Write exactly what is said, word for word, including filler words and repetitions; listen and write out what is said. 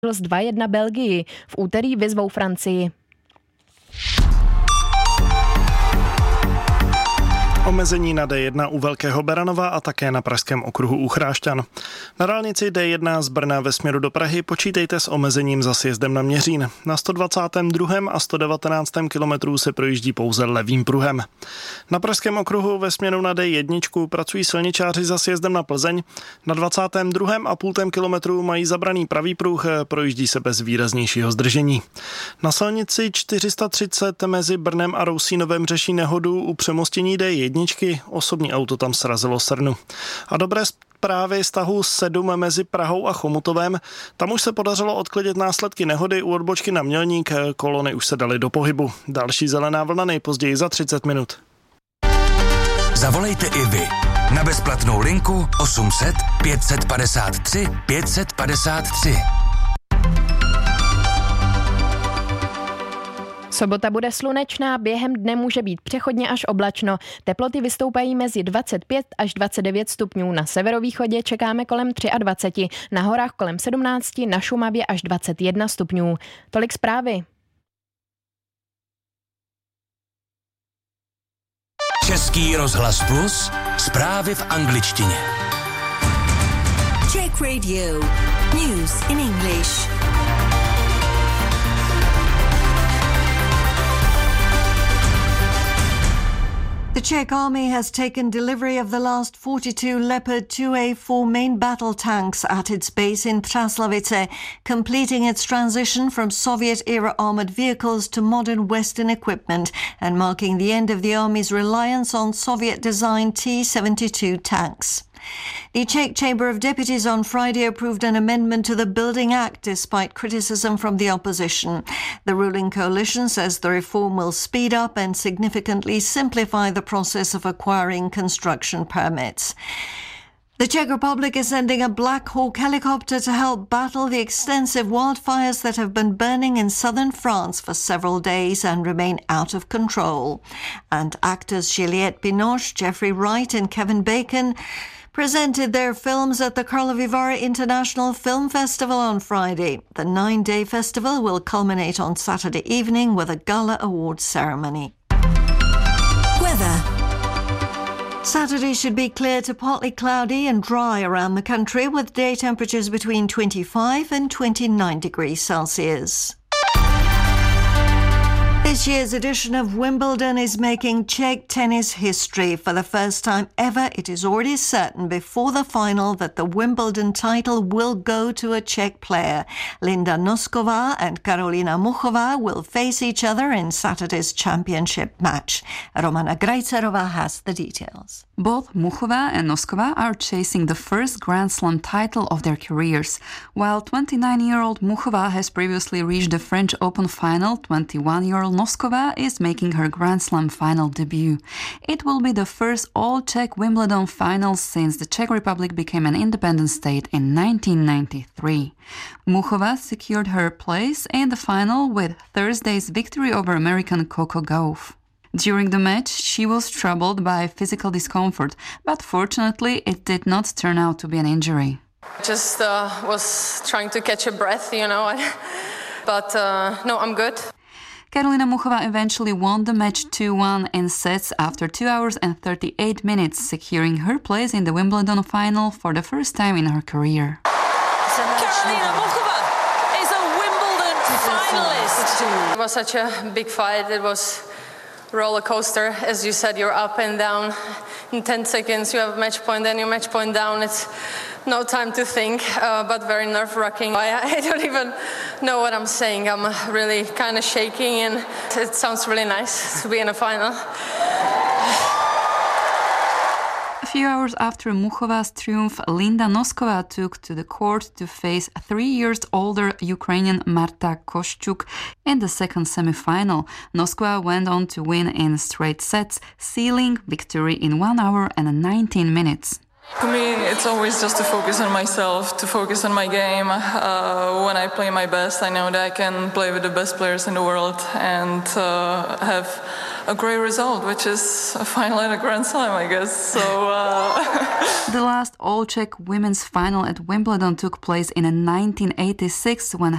z dva jedna Belgii. V úterý vyzvou Francii. Omezení na D jedna u Velkého Beranova a také na pražském okruhu u Chrášťan. Na dálnici D jedna z Brna ve směru do Prahy počítejte s omezením za sjezdem na Měřín. Na sto dvacátém druhém a sto devatenáctém kilometru se projíždí pouze levým pruhem. Na pražském okruhu ve směru na D jedna pracují silničáři za sjezdem na Plzeň. Na dvacátém druhém a půltém kilometru mají zabraný pravý pruh, projíždí se bez výraznějšího zdržení. Na silnici čtyři sta třicet mezi Brnem a Rousínovem řeší nehodu u přemostění D jedna. Osobní auto tam srazilo srnu. A dobré zprávy z tahu sedm mezi Prahou a Chomutovem. Tam už se podařilo odklidit následky nehody u odbočky na Mělník. Kolony už se daly do pohybu. Další zelená vlna nejpozději za třicet minut. Zavolejte i vy na bezplatnou linku osm set pět set padesát tři pět set padesát tři. Sobota bude slunečná, během dne může být přechodně až oblačno. Teploty vystoupají mezi dvacet pět až dvacet devět stupňů. Na severovýchodě čekáme kolem dvacet tři, na horách kolem sedmnáct, na Šumavě až dvacet jedna stupňů. Tolik zprávy. Český rozhlas Plus, zprávy v angličtině. Czech Radio, news in English. The Czech army has taken delivery of the last forty-two Leopard two A four main battle tanks at its base in Přáslavice, completing its transition from Soviet-era armoured vehicles to modern Western equipment and marking the end of the army's reliance on Soviet-designed T seventy-two tanks. The Czech Chamber of Deputies on Friday approved an amendment to the Building Act despite criticism from the opposition. The ruling coalition says the reform will speed up and significantly simplify the process of acquiring construction permits. The Czech Republic is sending a Black Hawk helicopter to help battle the extensive wildfires that have been burning in southern France for several days and remain out of control. And actors Juliette Binoche, Jeffrey Wright and Kevin Bacon presented their films at the Karlovy Vary International Film Festival on Friday. The nine-day festival will culminate on Saturday evening with a gala awards ceremony. Weather. Saturday should be clear to partly cloudy and dry around the country with day temperatures between twenty-five and twenty-nine degrees Celsius. This year's edition of Wimbledon is making Czech tennis history. For the first time ever, it is already certain before the final that the Wimbledon title will go to a Czech player. Linda Nosková and Karolina Muchová will face each other in Saturday's championship match. Romana Grajcerová has the details. Both Muchová and Nosková are chasing the first Grand Slam title of their careers. While twenty-nine-year-old Muchová has previously reached the French Open final, twenty-one-year-old Nosková is making her Grand Slam final debut. It will be the first all-Czech Wimbledon final since the Czech Republic became an independent state in nineteen ninety-three. Muchová secured her place in the final with Thursday's victory over American Coco Gauff. During the match, she was troubled by physical discomfort, but fortunately it did not turn out to be an injury. Just uh, was trying to catch a breath, you know, but uh, no, I'm good. Karolina Muchová eventually won the match two one in sets after two hours and thirty-eight minutes, securing her place in the Wimbledon final for the first time in her career. Karolina Muchová is a Wimbledon finalist. It was such a big fight. It was roller coaster. As you said, you're up and down. In ten seconds, you have a match point, then your match point down. It's no time to think, uh, but very nerve-wracking. I, I don't even know what I'm saying. I'm really kind of shaking, and it sounds really nice to be in a final. A few hours after Muchová's triumph, Linda Nosková took to the court to face three years older Ukrainian Marta Kostyuk in the second semi-final. Nosková went on to win in straight sets, sealing victory in one hour and nineteen minutes. For me, it's always just to focus on myself, to focus on my game. Uh, when I play my best, I know that I can play with the best players in the world and uh, have a great result, which is a final at a Grand Slam, I guess. So uh... The last all-Czech women's final at Wimbledon took place in nineteen eighty-six when